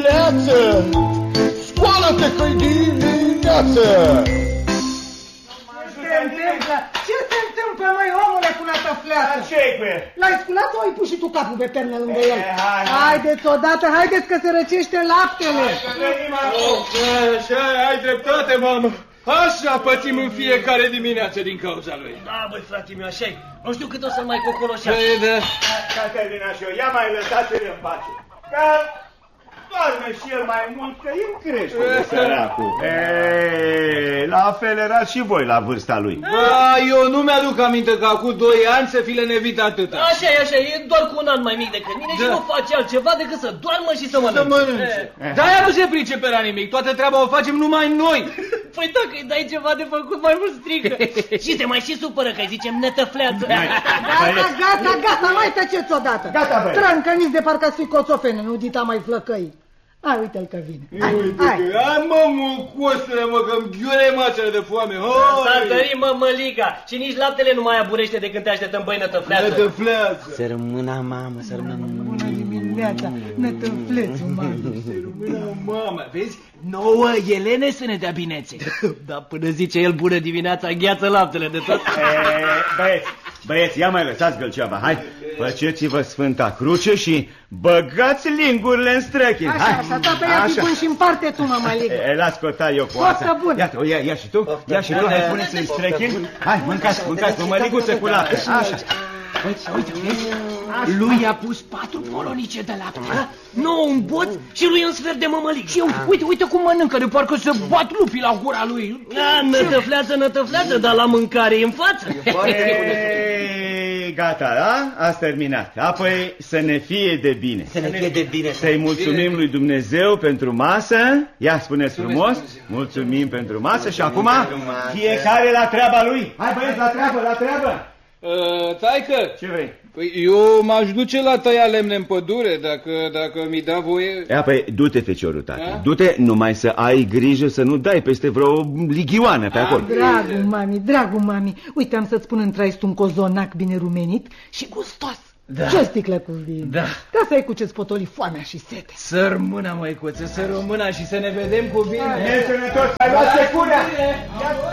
dimineață! Scoală-te că-i dimineață! Ce se întâmplă, măi, omule, cu nătăfleață? Ce-i cu el? L-ai sculat sau ai pus și tu capul pe pernă lângă el? Haideți odată, haideți că se răcește laptele. Așa, ai dreptate, mamă. Așa pățim în fiecare dimineață din cauza lui. Da, băi, frate meu, așa-i. Nu știu cât o să mai cocoloșească. Păi, da. Caterina și eu, ia mai lăsați-l în pace. Că doarme și el mai mult, că el crește de săracul. La fel erați și voi la vârsta lui. Eu nu mi-aduc aminte că acum 2 ani să fi lenevit atâta. Așa-i, așa-i, e doar cu un an mai mic decât mine și nu face altceva decât să doarmă și să mănânce. Dar ea nu se pricepe la nimic, toată treaba o facem numai noi. Păi dacă îi dai ceva de făcut, mai mult strică. Și se mai și supără că zicem nătăfleață. Gata, mai tăceți odată. Gata, băi. Trâncăniți de parcă-ți fi coțofene, nu dita mai flăcăi. Hai, uite-l că vine. Hai, mă, mucosule, mă, că-mi ghiure mațele de foame. S-a tărit, mă, măliga. Și nici laptele nu mai aburește de când te așteptăm, băi, nătăfleață. Nătăfleață. Să rămână, mamă, să rămână. Bună dimineața, nătăflețul, mamă. Mamă, vezi? Nouă Elene să ne dea binețe. Da, până zice el bună dimineața, gheață laptele de tot. Băieți, ia mai lăsați gălceava, hai. Faceți-vă Sfânta Cruce și băgați lingurile în străchini. Așa, tata, ia fi și împarte tu, mă, Măligă. Las cota eu cu asta. Iată, ia și tu, hai puneți în străchini. Hai, mâncați, mămăliguță cu lapte. Așa. Uite, vezi? Lui i-a pus 4 polonice de lapte. Nu, un bot și lui un sfert de mămălig. Și uite cum mănâncă, de parcă se bat lupii la gura lui. Nătăfleață, dar la mâncare e în față. Gata, da? Ați terminat. Apoi să ne fie de bine. Să ne fie de bine. Să-i mulțumim lui Dumnezeu pentru masă. Ia, spuneți frumos. Mulțumim pentru masă și acum fiecare la treaba lui. Hai, băieți, la treabă. Taică, ce vrei? Păi eu m-aș duce la tăia lemne în pădure, dacă mi da voie. Păi du-te, feciorul, tati. Du-te, numai să ai grijă să nu dai peste vreo lighioană pe acolo. Dragul mami, uite, am să-ți pun în traist un cozonac bine rumenit și gustos. Da. Ce o sticlă cu vin. Da. Ca să ai cu ce-ți potoli foamea și sete. Să rămână, măicuță, să rămână și să ne vedem cu bine. Ne sănătoși, ai luat secura.